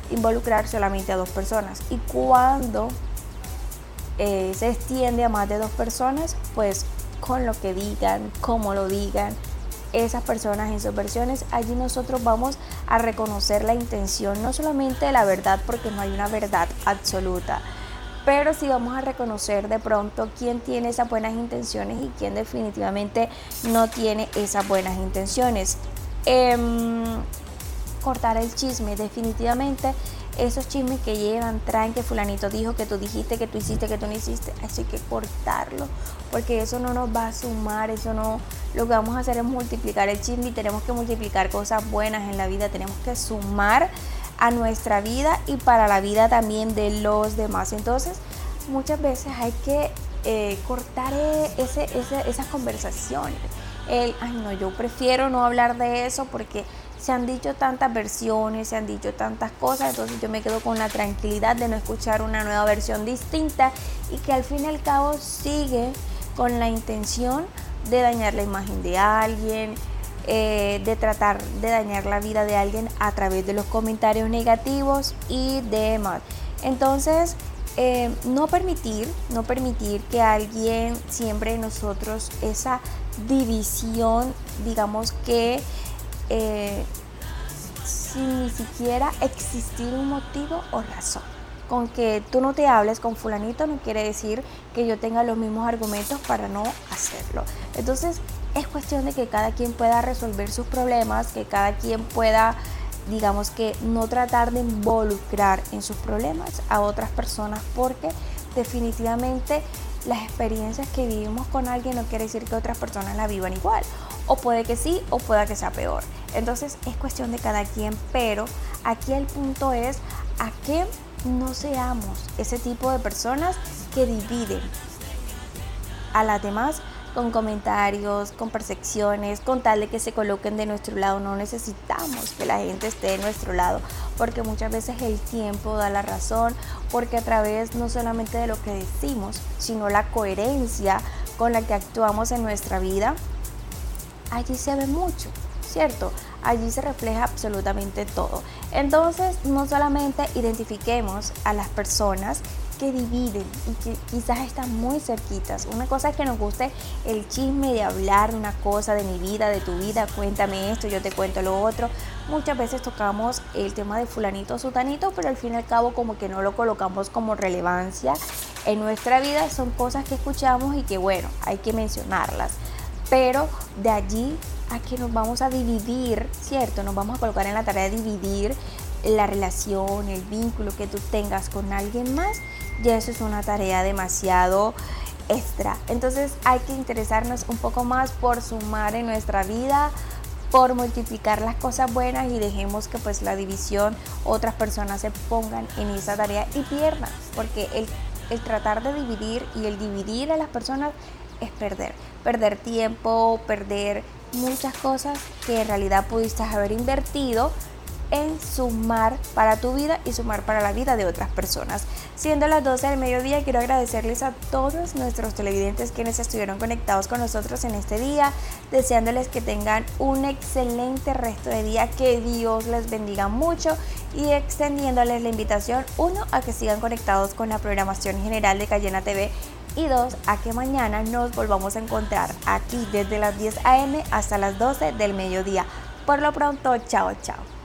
involucrar solamente a 2 personas. Y cuando se extiende a más de 2 personas, pues con lo que digan, cómo lo digan esas personas en sus versiones, allí nosotros vamos a reconocer la intención, no solamente de la verdad, porque no hay una verdad absoluta, pero sí vamos a reconocer de pronto quién tiene esas buenas intenciones y quién definitivamente no tiene esas buenas intenciones. Cortar el chisme, definitivamente esos chismes que traen que fulanito dijo, que tú dijiste, que tú hiciste, que tú no hiciste, eso hay que cortarlo, porque eso no nos va a sumar, eso no, lo que vamos a hacer es multiplicar el chisme y tenemos que multiplicar cosas buenas en la vida, tenemos que sumar a nuestra vida y para la vida también de los demás. Entonces muchas veces hay que cortar esas conversaciones. Ay no, yo prefiero no hablar de eso porque se han dicho tantas versiones, se han dicho tantas cosas, entonces yo me quedo con la tranquilidad de no escuchar una nueva versión distinta y que al fin y al cabo sigue con la intención de dañar la imagen de alguien, de tratar de dañar la vida de alguien a través de los comentarios negativos y demás. Entonces, no permitir que alguien siembre en nosotros esa división, digamos que sin ni siquiera existir un motivo o razón. Con que tú no te hables con fulanito no quiere decir que yo tenga los mismos argumentos para no hacerlo. Entonces es cuestión de que cada quien pueda resolver sus problemas, que cada quien pueda, digamos que no tratar de involucrar en sus problemas a otras personas, porque definitivamente las experiencias que vivimos con alguien no quiere decir que otras personas la vivan igual, o puede que sí o pueda que sea peor. Entonces es cuestión de cada quien, pero aquí el punto es a que no seamos ese tipo de personas que dividen a las demás con comentarios, con percepciones, con tal de que se coloquen de nuestro lado. No necesitamos que la gente esté de nuestro lado, porque muchas veces el tiempo da la razón, porque a través no solamente de lo que decimos, sino la coherencia con la que actuamos en nuestra vida, allí se ve mucho, ¿cierto? Allí se refleja absolutamente todo. Entonces, no solamente identifiquemos a las personas que dividen y que quizás están muy cerquitas. Una cosa es que nos guste el chisme de hablar una cosa de mi vida, de tu vida, cuéntame esto, yo te cuento lo otro. Muchas veces tocamos el tema de fulanito o sutanito, pero al fin y al cabo como que no lo colocamos como relevancia en nuestra vida. Son cosas que escuchamos y que bueno, hay que mencionarlas. Pero de allí a que nos vamos a dividir, ¿cierto? Nos vamos a colocar en la tarea de dividir la relación, el vínculo que tú tengas con alguien más, ya eso es una tarea demasiado extra. Entonces hay que interesarnos un poco más por sumar en nuestra vida, por multiplicar las cosas buenas y dejemos que pues la división, otras personas se pongan en esa tarea y pierdan, porque el tratar de dividir y el dividir a las personas es perder tiempo, perder muchas cosas que en realidad pudiste haber invertido en sumar para tu vida y sumar para la vida de otras personas. Siendo las 12 del mediodía, quiero agradecerles a todos nuestros televidentes quienes estuvieron conectados con nosotros en este día, deseándoles que tengan un excelente resto de día, que Dios les bendiga mucho y extendiéndoles la invitación, 1, a que sigan conectados con la programación general de Cayena TV y 2, a que mañana nos volvamos a encontrar aquí desde las 10 a.m. hasta las 12 del mediodía. Por lo pronto, chao, chao.